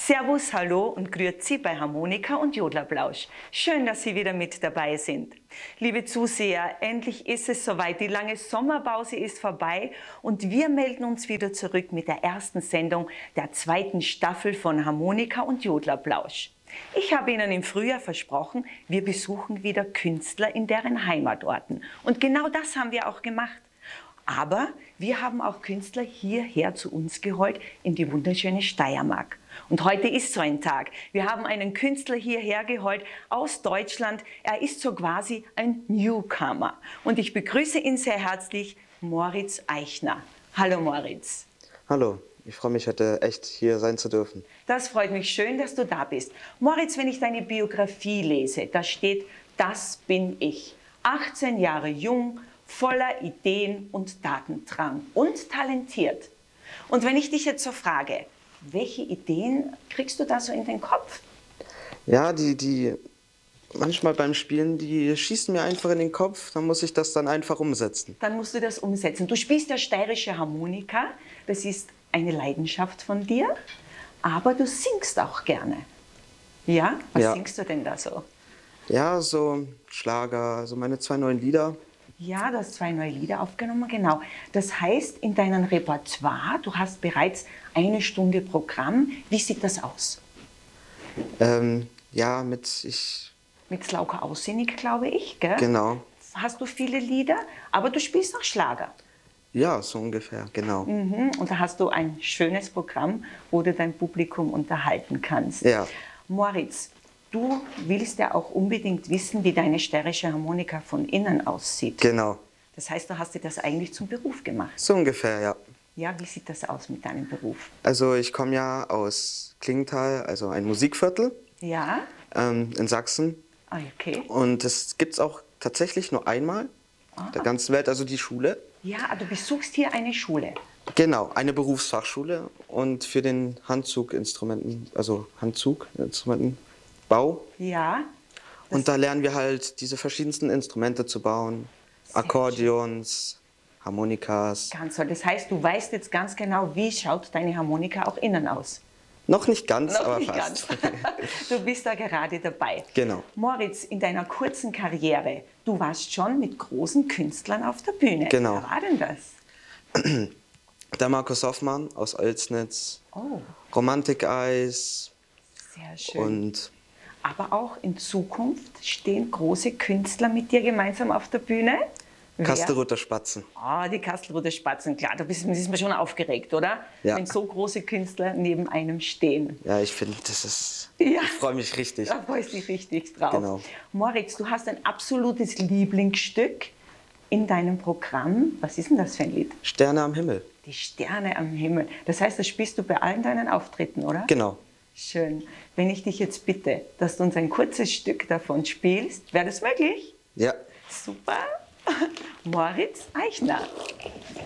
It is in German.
Servus, hallo und grüezi bei Harmonika und Jodlerplausch. Schön, dass Sie wieder mit dabei sind. Liebe Zuseher, endlich ist es soweit. Die lange Sommerpause ist vorbei und wir melden uns wieder zurück mit der ersten Sendung der zweiten Staffel von Harmonika und Jodlerplausch. Ich habe Ihnen im Frühjahr versprochen, wir besuchen wieder Künstler in deren Heimatorten. Und genau das haben wir auch gemacht. Aber wir haben auch Künstler hierher zu uns geholt, in die wunderschöne Steiermark. Und heute ist so ein Tag. Wir haben einen Künstler hierher geholt aus Deutschland. Er ist so quasi ein Newcomer. Und ich begrüße ihn sehr herzlich, Moritz Eichner. Hallo Moritz. Hallo, ich freue mich heute echt hier sein zu dürfen. Das freut mich, schön, dass du da bist. Moritz, wenn ich deine Biografie lese, da steht, das bin ich. 18 Jahre jung, voller Ideen und Tatendrang und talentiert. Und wenn ich dich jetzt so frage, welche Ideen kriegst du da so in den Kopf? Ja, manchmal beim Spielen, die schießen mir einfach in den Kopf, dann muss ich das dann einfach umsetzen. Dann musst du das umsetzen. Du spielst ja steirische Harmonika, das ist eine Leidenschaft von dir, aber du singst auch gerne. Ja? Was singst du denn da so? Ja, so Schlager, so meine 2 neuen Lieder. Ja, du hast 2 neue Lieder aufgenommen, genau. Das heißt, in deinem Repertoire, du hast bereits 1 Stunde Programm. Wie sieht das aus? Ja, Mit Slauka Aussinnig, glaube ich, gell? Genau. Hast du viele Lieder, aber du spielst auch Schlager. Ja, so ungefähr, genau. Und da hast du ein schönes Programm, wo du dein Publikum unterhalten kannst. Ja. Moritz, du willst ja auch unbedingt wissen, wie deine steirische Harmonika von innen aussieht. Genau. Das heißt, du hast dir das eigentlich zum Beruf gemacht. So ungefähr, ja. Ja, wie sieht das aus mit deinem Beruf? Also ich komme ja aus Klingenthal, also ein Musikviertel Ja? in Sachsen. Ah, okay. Und das gibt es auch tatsächlich nur einmal in der ganzen Welt, also die Schule. Ja, du besuchst hier eine Schule. Genau, eine Berufsfachschule und für den Handzuginstrumentenbau. Ja. Und da lernen wir halt diese verschiedensten Instrumente zu bauen. Akkordeons, Harmonikas. Ganz toll. Das heißt, du weißt jetzt ganz genau, wie schaut deine Harmonika auch innen aus. Noch nicht ganz, Noch aber nicht fast. ganz. Du bist da gerade dabei. Genau. Moritz, in deiner kurzen Karriere, du warst schon mit großen Künstlern auf der Bühne. Genau. Wer war denn das? Der Markus Hoffmann aus Oelsnitz, Oh, Romantik-Eis sehr schön. und Aber auch in Zukunft stehen große Künstler mit dir gemeinsam auf der Bühne. Kastelruther Spatzen. Ah, die Kastelruther Spatzen, klar, da ist man schon aufgeregt, oder? Ja. Wenn so große Künstler neben einem stehen. Ja, ich finde, das ist... Ja. Ich freue mich richtig. Da freust du dich richtig drauf. Genau. Moritz, du hast ein absolutes Lieblingsstück in deinem Programm. Was ist denn das für ein Lied? Sterne am Himmel. Die Sterne am Himmel. Das heißt, das spielst du bei allen deinen Auftritten, oder? Genau. Schön. Wenn ich dich jetzt bitte, dass du uns ein kurzes Stück davon spielst, wäre das möglich? Ja. Super. Moritz Eichner.